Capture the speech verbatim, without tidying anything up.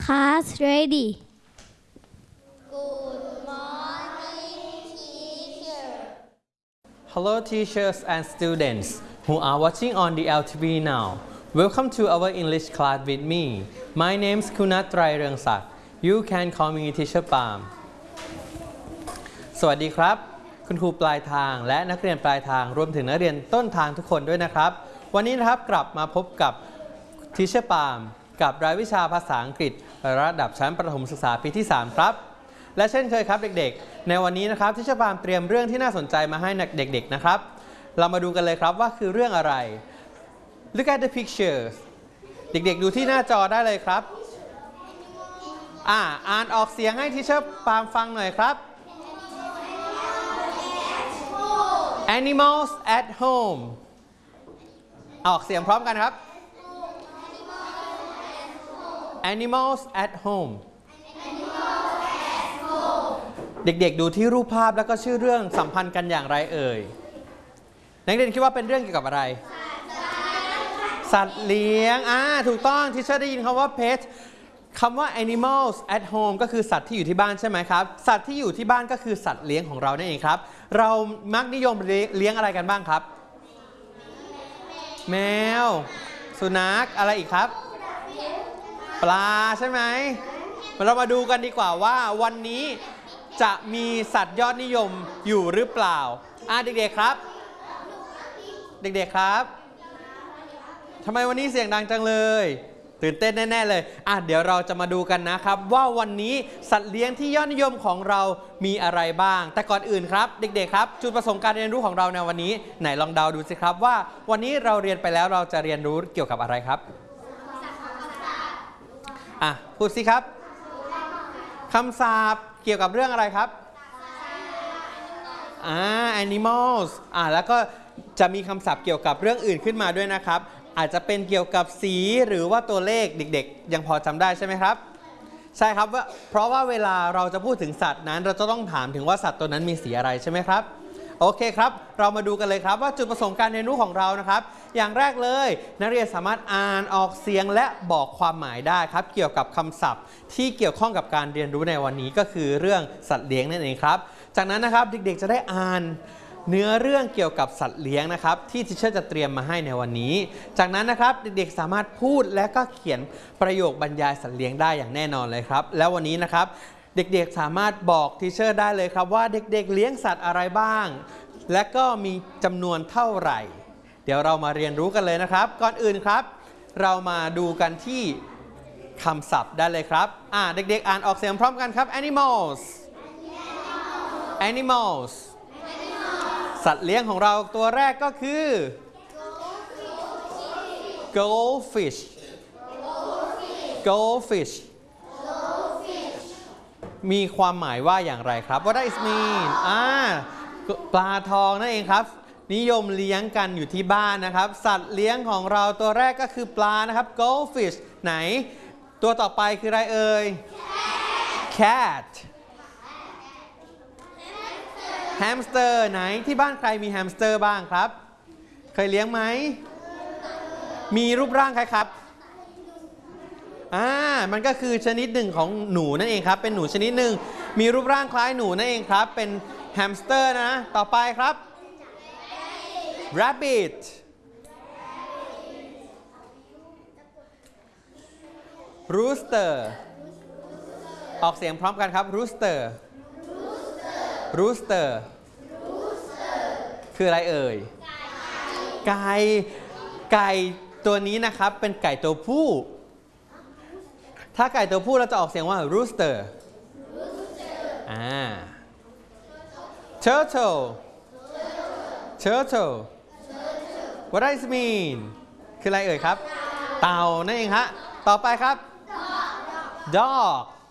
Class ready. Good morning, teacher. Hello teachers and students who are watching on the L T V now. Welcome to our English class with me. My name is Kunat Trairangsak. You can call me Teacher Palm. สวัสดีครับคุณครูปลายทางและนักเรียนปลายทางรวมถึงนักเรียนต้นทางทุกคนด้วยนะครับวันนี้นะครับกลับมาพบกับ Teacher Palm กับรายวิชาภาษาอังกฤษระดับชั้นประถมศึกษาปีที่สามครับและเช่นเคยครับเด็กๆในวันนี้นะครับTeacher Palmเตรียมเรื่องที่น่าสนใจมาให้เด็กๆนะครับเรามาดูกันเลยครับว่าคือเรื่องอะไร Look at the pictures เด็กๆดูที่หน้าจอได้เลยครับอ่าอ่านออกเสียงให้Teacher Palmฟังหน่อยครับ Animals at home ออกเสียงพร้อมกันครับ Animals at home เด็กๆดูที่รูปภาพแล้วก็ชื่อเรื่องสัมพันธ์กันอย่างไรเอ่ยนักเรียนคิดว่าเป็นเรื่องเกี่ยวกับอะไรสัตว์เลี้ยงอ่าถูกต้องที่เชื่อได้ยินคำว่า pet คำว่า animals at home ก็คือสัตว์ที่อยู่ที่บ้านใช่ไหมครับสัตว์ที่อยู่ที่บ้านก็คือสัตว์เลี้ยงของเรานั่นเองครับเรามักนิยมเลี้ยงอะไรกันบ้างครับแมวสุนัขอะไรอีกครับปลาใช่ไหมเรามาดูกันดีกว่าว่าวันนี้จะมีสัตว์ยอดนิยมอยู่หรือเปล่าอ่าเด็กๆครับเด็กๆครับทำไมวันนี้เสียงดังจังเลยตื่นเต้นแน่ๆเลยอ่ะเดี๋ยวเราจะมาดูกันนะครับว่าวันนี้สัตว์เลี้ยงที่ยอดนิยมของเรามีอะไรบ้างแต่ก่อนอื่นครับเด็กๆครับจุดประสงค์การเรียนรู้ของเราในวันนี้ไหนลองเดาดูสิครับว่าวันนี้เราเรียนไปแล้วเราจะเรียนรู้เกี่ยวกับอะไรครับอ่ะพูดสิครับคำศัพท์เกี่ยวกับเรื่องอะไรครับอ่า animals อ่าแล้วก็จะมีคำศัพท์เกี่ยวกับเรื่องอื่นขึ้นมาด้วยนะครับอาจจะเป็นเกี่ยวกับสีหรือว่าตัวเลขเด็กๆยังพอจำได้ใช่ไหมครับใช่ครับว่าเพราะว่าเวลาเราจะพูดถึงสัตว์นั้นเราจะต้องถามถึงว่าสัตว์ตัวนั้นมีสีอะไรใช่ไหมครับโอเคครับเรามาดูกันเลยครับว่าจุดประสงค์การเรียนรู้ของเรานะครับอย่างแรกเลยนักเรียนสามารถอ่านออกเสียงและบอกความหมายได้ครับเกี่ยวกับคำศัพท์ที่เกี่ยวข้องกับการเรียนรู้ในวันนี้ก็คือเรื่องสัตว์เลี้ยงนั่นเองครับจากนั้นนะครับเด็กๆจะได้อ่านเนื้อเรื่องเกี่ยวกับสัตว์เลี้ยงนะครับที่ทิเชอร์จะเตรียมมาให้ในวันนี้จากนั้นนะครับเด็กๆสามารถพูดและก็เขียนประโยคบรรยายสัตว์เลี้ยงได้อย่างแน่นอนเลยครับแล้ววันนี้นะครับเด็กๆสามารถบอกทิเชอร์ได้เลยครับว่าเด็กๆเลี้ยงสัตว์อะไรบ้างและก็มีจำนวนเท่าไหร่เดี๋ยวเรามาเรียนรู้กันเลยนะครับก่อนอื่นครับเรามาดูกันที่คำศัพท์ได้เลยครับอ่าเด็กๆอ่านออกเสียงพร้อมกันครับ animals animalsสัตว์เลี้ยงของเราตัวแรกก็คือ goldfish goldfish มีความหมายว่าอย่างไรครับ What does it mean อ่าปลาทองนั่นเองครับนิยมเลี้ยงกันอยู่ที่บ้านนะครับสัตว์เลี้ยงของเราตัวแรกก็คือปลานะครับ goldfish ไหนตัวต่อไปคืออะไรเอ่ย catแฮมสเตอร์ไหนที่บ้านใครมีแฮมสเตอร์บ้างครับเคยเลี้ยงไหมมีรูปร่างคล้ายครับอ่ามันก็คือชนิดหนึ่งของหนูนั่นเองครับเป็นหนูชนิดหนึ่งมีรูปร่างคล้ายหนูนั่นเองครับเป็นแฮมสเตอร์นะต่อไปครับ rabbit rooster ออกเสียงพร้อมกันครับ rooster rooster คืออะไรเอ่ยไก่ไก่ตัวนี้นะครับเป็นไก่ตัวผู้ถ้าไก่ตัวผู้เราจะออกเสียงว่า rooster อ่า turtle turtle what does it mean คืออะไรเอ่ยครับเต่านั่นเองฮะต่อไปครับ dog